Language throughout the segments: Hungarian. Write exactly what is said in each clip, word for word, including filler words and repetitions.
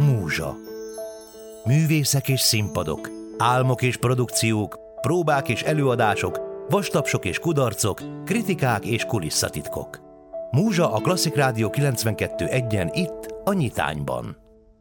Múzsa. Művészek és színpadok, álmok és produkciók, próbák és előadások, vastapsok és kudarcok, kritikák és kulisszatitkok. Múzsa a Klasszik Rádió kilencvenkettő egyen itt, a Nyitányban.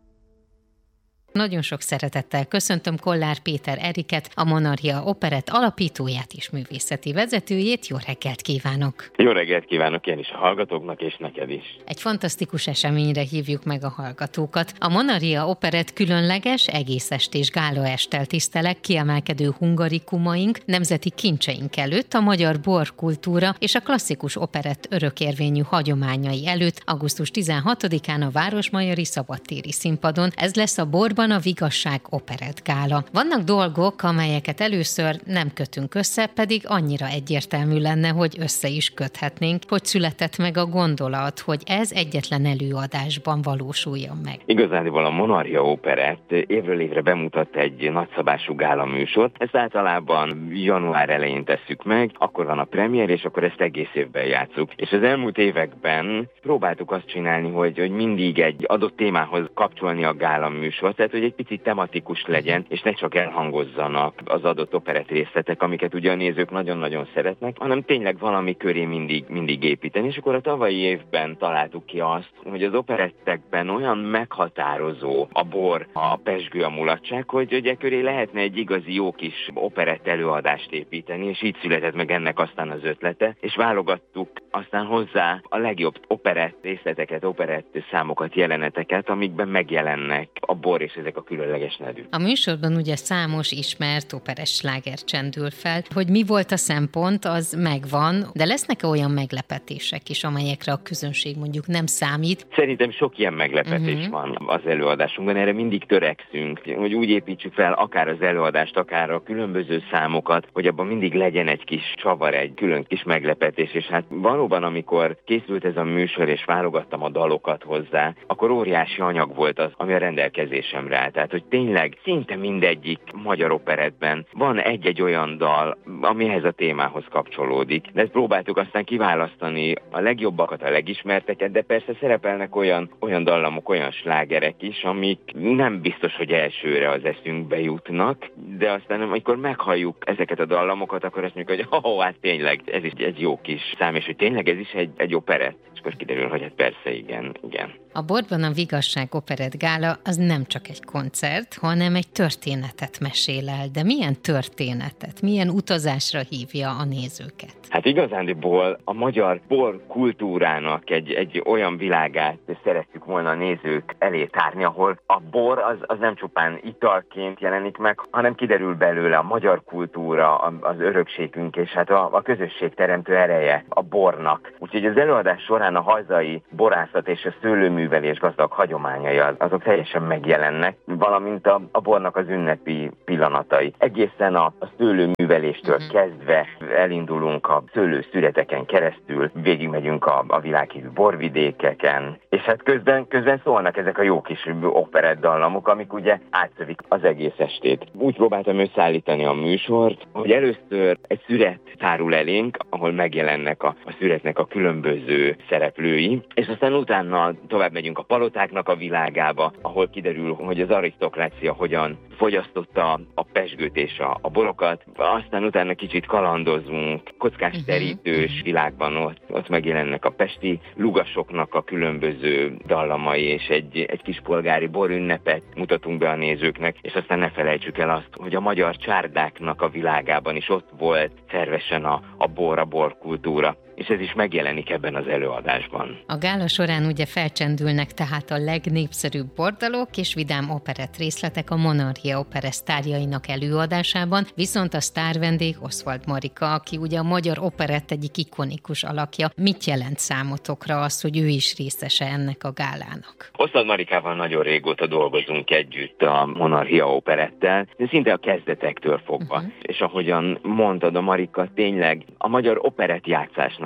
Nagyon sok szeretettel köszöntöm Kollár Péter Eriket, a Monarchia Operett alapítóját és művészeti vezetőjét. Jó reggelt kívánok! Jó reggelt kívánok én is a hallgatóknak, és neked is! Egy fantasztikus eseményre hívjuk meg a hallgatókat. A Monarchia Operett különleges, egész estés gálaesttel tisztelek kiemelkedő hungarikumaink, nemzeti kincseink előtt, a magyar borkultúra és a klasszikus operett örökérvényű hagyományai előtt augusztus tizenhatodikán a Városmajori Szabadtéri Színpadon. Ez lesz a Borban a Vigasság Operett Gála. Vannak dolgok, amelyeket először nem kötünk össze, pedig annyira egyértelmű lenne, hogy össze is köthetnénk. Hogy született meg a gondolat, hogy ez egyetlen előadásban valósuljon meg? Igazából a Monarchia Operett évről évre bemutat egy nagyszabású gála műsort. Ezt általában január elején tesszük meg, akkor van a premier, és akkor ezt egész évben játsszuk. És az elmúlt években próbáltuk azt csinálni, hogy, hogy mindig egy adott témához kapcsolni a gála műsort, tehát hogy egy picit tematikus legyen, és ne csak elhangozzanak az adott operett részletek, amiket ugye a nézők nagyon-nagyon szeretnek, hanem tényleg valami köré mindig, mindig építeni. És akkor a tavalyi évben találtuk ki azt, hogy az operettekben olyan meghatározó a bor, a pezsgő, a mulatság, hogy ugye köré lehetne egy igazi jó kis operett előadást építeni, és így született meg ennek aztán az ötlete, és válogattuk aztán hozzá a legjobb operett részleteket, operett számokat, jeleneteket, amikben megjelennek a bor és ezek a különleges nevű. A műsorban ugye számos ismert operes sláger csendül fel. Hogy mi volt a szempont, az megvan, de lesznek-e olyan meglepetések is, amelyekre a közönség mondjuk nem számít? Szerintem sok ilyen meglepetés uh-huh. van az előadásunkban, erre mindig törekszünk, hogy úgy építsük fel akár az előadást, akár a különböző számokat, hogy abban mindig legyen egy kis csavar, egy külön kis meglepetés, és hát valóban, amikor készült ez a műsor, és válogattam a dalokat hozzá, akkor óriási anyag volt az, ami a rendelkezésemre áll. Tehát, hogy tényleg szinte mindegyik magyar operettben van egy-egy olyan dal, amihez a témához kapcsolódik. De ezt próbáltuk aztán kiválasztani a legjobbakat, a legismerteket, de persze szerepelnek olyan, olyan dallamok, olyan slágerek is, amik nem biztos, hogy elsőre az eszünkbe jutnak, de aztán amikor meghalljuk ezeket a dallamokat, akkor azt mondjuk, hogy ó, hát tényleg, ez is egy jó kis szám, és hogy tényleg ez is egy, egy operett. És akkor kiderül, hogy hát persze, igen, igen. A Borban a Vigasság Operett Gála az nem csak egy koncert, hanem egy történetet mesél el. De milyen történetet, milyen utazásra hívja a nézőket? Hát igazándiból a magyar bor kultúrának egy, egy olyan világát szeretjük volna a nézők elé tárni, ahol a bor az, az nem csupán italként jelenik meg, hanem kiderül belőle a magyar kultúra, az örökségünk, és hát a, a közösség teremtő ereje a bornak. Úgyhogy az előadás során a hazai borászat és a szőlőművelés gazdag hagyományai azok teljesen megjelennek, valamint a, a bornak az ünnepi pillanatai. Egészen a, a szőlőműveléstől uh-huh. kezdve elindulunk a szőlőszüreteken keresztül, végigmegyünk a, a világhírű borvidékeken, és hát közben, közben szólnak ezek a jó kis operett dallamok, amik ugye átszövik az egész estét. Úgy próbáltam összeállítani a műsort, hogy először egy szüret tárul elénk, ahol megjelennek a, a szüretnek a különböző szereplői, és aztán utána tovább megyünk a palotáknak a világába, ahol kiderül, hogy az arisztokrácia hogyan fogyasztotta a pezsgőt és a, a borokat, aztán utána kicsit kalandozunk, kockás terítős világban ott, ott megjelennek a pesti lugasoknak a különböző dallamai, és egy, egy kis polgári borünnepet mutatunk be a nézőknek, és aztán ne felejtsük el azt, hogy a magyar csárdáknak a világában is ott volt szervesen a, a bor, a borkultúra. És ez is megjelenik ebben az előadásban. A gála során ugye felcsendülnek tehát a legnépszerűbb bordalok és vidám operett részletek a Monarchia Operett sztárjainak előadásában, viszont a sztárvendég Oswald Marika, aki ugye a magyar operett egyik ikonikus alakja. Mit jelent számotokra az, hogy ő is részese ennek a gálának? Oswald Marikával nagyon régóta dolgozunk együtt a Monarchia Operettel, de szinte a kezdetektől fogva. Uh-huh. És ahogyan mondtad, a Marika tényleg a magyar operett játszásnak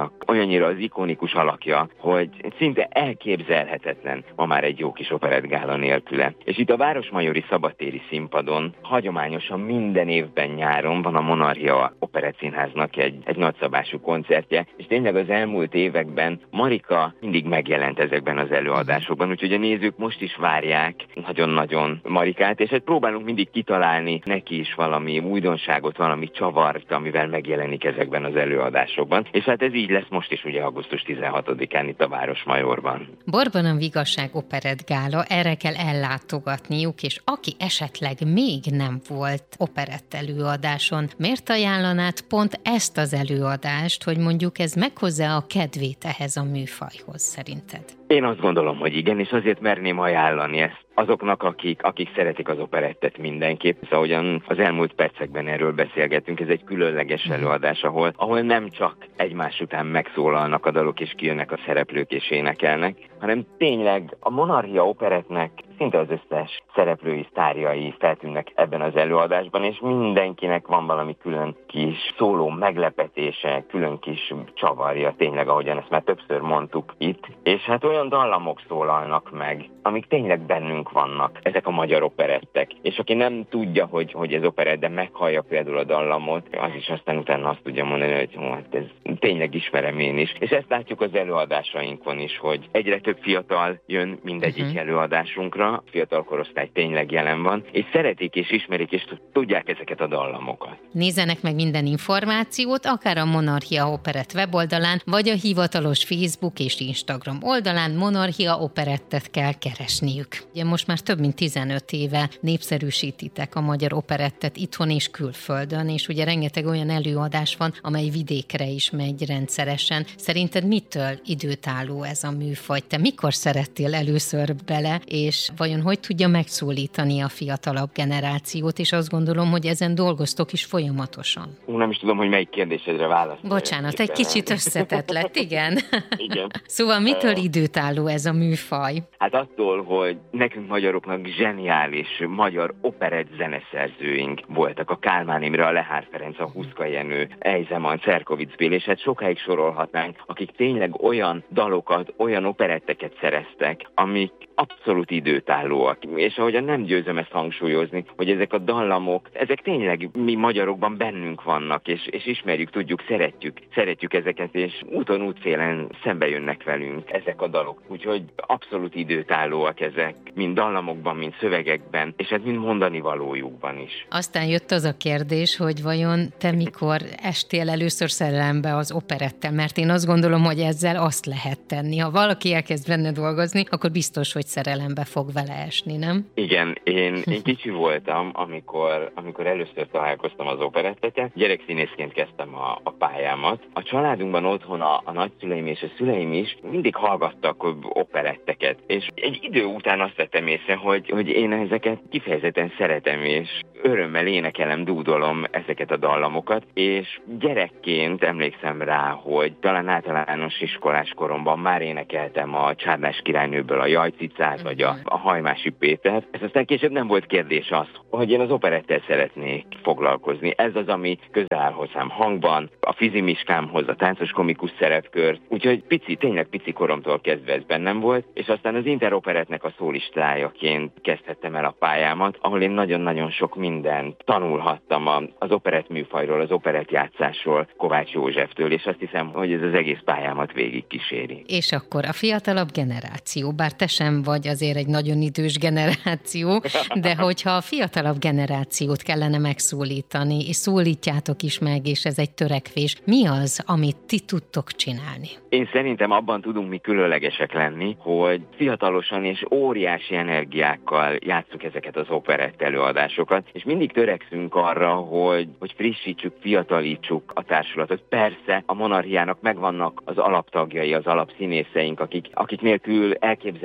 Monarchiának olyannyira az ikonikus alakja, hogy szinte elképzelhetetlen ma már egy jó kis operettgála nélküle. És itt a Városmajori Szabadtéri Színpadon hagyományosan minden évben nyáron van a Monarchia Operettszínháznak egy, egy nagyszabású koncertje, és tényleg az elmúlt években Marika mindig megjelent ezekben az előadásokban, úgyhogy a nézők most is várják nagyon-nagyon Marikát, és hát próbálunk mindig kitalálni neki is valami újdonságot, valami csavart, amivel megjelenik ezekben az előadásokban. És hát ez így lesz most is ugye augusztus tizenhatodikán itt a Városmajorban. Borban a Vigasság Operettgála, erre kell ellátogatniuk, és aki esetleg még nem volt operett előadáson, miért ajánlanád pont ezt az előadást, hogy mondjuk ez meghozza a kedvét ehhez a műfajhoz szerinted? Én azt gondolom, hogy igen, és azért merném ajánlani ezt azoknak, akik, akik szeretik az operettet mindenképp. Szóval ahogyan az elmúlt percekben erről beszélgettünk, ez egy különleges előadás, ahol, ahol nem csak egymás után megszólalnak a dalok, és kijönnek a szereplők és énekelnek, hanem tényleg a Monarchia operettnek szinte az összes szereplői, sztárjai feltűnnek ebben az előadásban, és mindenkinek van valami külön kis szóló meglepetése, külön kis csavarja, tényleg, ahogyan ezt már többször mondtuk itt. És hát olyan dallamok szólalnak meg, amik tényleg bennünk vannak, ezek a magyar operettek. És aki nem tudja, hogy, hogy ez operett, de meghallja például a dallamot, az is aztán utána azt tudja mondani, hogy ó, hát ez tényleg ismerem én is. És ezt látjuk az előadásainkon is, hogy egyre több fiatal jön mindegyik uh-huh. előadásunkra, fiatal korosztály tényleg jelen van, és szeretik és ismerik, és tudják ezeket a dallamokat. Nézzenek meg minden információt, akár a Monarchia Operett weboldalán, vagy a hivatalos Facebook és Instagram oldalán Monarchia Operettet kell keresniük. Ugye most már több mint tizenöt éve népszerűsítitek a magyar operettet itthon és külföldön, és ugye rengeteg olyan előadás van, amely vidékre is megy rendszeresen. Szerinted mitől időtálló ez a műfaj? Te mikor szerettél először bele, és vajon hogy tudja megszólítani a fiatalabb generációt, és azt gondolom, hogy ezen dolgoztok is folyamatosan. Ú, nem is tudom, hogy melyik kérdésedre válaszolni. Bocsánat, egy kicsit összetett lett, igen. Igen. Szóval mitől időtálló ez a műfaj? Hát attól, hogy nekünk magyaroknak zseniális magyar operett zeneszerzőink voltak. A Kálmán Imre, a Lehár Ferenc, a Huszka Jenő, Ejzeman, Cerkovic Bél, és hát sokáig sorolhatnánk, akik tényleg olyan dalokat, olyan operetteket szereztek, amik abszolút időtállóak. És ahogyan nem győzöm ezt hangsúlyozni, hogy ezek a dallamok, ezek tényleg mi magyarokban bennünk vannak, és, és ismerjük, tudjuk, szeretjük, szeretjük ezeket, és úton útfélen szembe jönnek velünk ezek a dalok. Úgyhogy abszolút időtállóak ezek, mind dallamokban, mind szövegekben, és hát mind mondani valójukban is. Aztán jött az a kérdés, hogy vajon te mikor estél először szerelembe az operettel, mert én azt gondolom, hogy ezzel azt lehet tenni. Ha valaki elkezd benne dolgozni, akkor biztos, hogy szerelembe fog vele esni, nem? Igen, én, én kicsi voltam, amikor, amikor először találkoztam az operettekkel. Gyerekszínészként kezdtem a, a pályámat. A családunkban otthon a, a nagyszüleim és a szüleim is mindig hallgattak operetteket. És egy idő után azt vettem észre, hogy, hogy én ezeket kifejezetten szeretem, és örömmel énekelem, dúdolom ezeket a dallamokat, és gyerekként emlékszem rá, hogy talán általános iskolás koromban már énekeltem a Csárdás királynőből a Jajcicát, vagy a, a Hajmási Péter. Ez aztán később nem volt kérdés az, hogy én az operettel szeretnék foglalkozni. Ez az, ami közel áll hozzám hangban, a fizimiskámhoz, a táncos komikus szerepkört. Úgyhogy pici, tényleg pici koromtól kezdve ez bennem volt, és aztán az Interoperettnek a szólistájaként kezdhettem el a pályámat, ahol én nagyon-nagyon sok mindent tanulhattam az operett műfajról, az operett játszásról Kovács Józseftől, és azt hiszem, hogy ez az egész pályámat végig kíséri. És akkor a fiatalabb generáció, bár te sem vagy azért egy nagyon idős generáció, de hogyha a fiatalabb generációt kellene megszólítani, és szólítjátok is meg, és ez egy törekvés, mi az, amit ti tudtok csinálni? Én szerintem abban tudunk mi különlegesek lenni, hogy fiatalosan és óriási energiákkal játsszuk ezeket az operett előadásokat, és mindig törekszünk arra, hogy, hogy frissítsük, fiatalítsuk a társulatot. Persze a Monarchiának megvannak az alaptagjai, az alapszínészeink, akik, akik nélkül elképzelhetetlen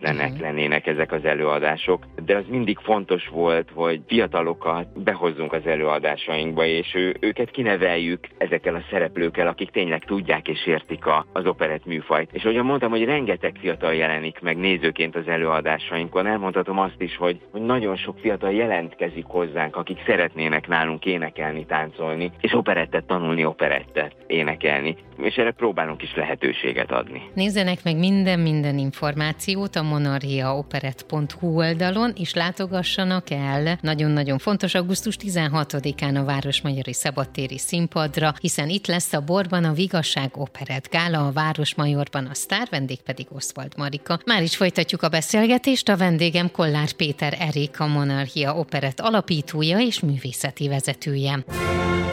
lehetetlenek uh-huh. lennének ezek az előadások, de az mindig fontos volt, hogy fiatalokat behozzunk az előadásainkba, és ő, őket kineveljük ezekkel a szereplőkkel, akik tényleg tudják és értik a, az operett műfajt. És ahogyan mondtam, hogy rengeteg fiatal jelenik meg nézőként az előadásainkon, elmondhatom azt is, hogy, hogy nagyon sok fiatal jelentkezik hozzánk, akik szeretnének nálunk énekelni, táncolni, és operettet tanulni, operettet énekelni. És erre próbálunk is lehetőséget adni. Nézzenek meg minden-minden információt a monarchia operett pont hu oldalon, és látogassanak el. Nagyon-nagyon fontos augusztus tizenhatodikán a Városmajori Szabadtéri Színpadra, hiszen itt lesz a Borban a Vigasság Operett Gála, a Városmajorban a sztár, vendég pedig Oswald Marika. Már is folytatjuk a beszélgetést, a vendégem Kollár Péter Erik, a Monarchia Operett alapítója és művészeti vezetője.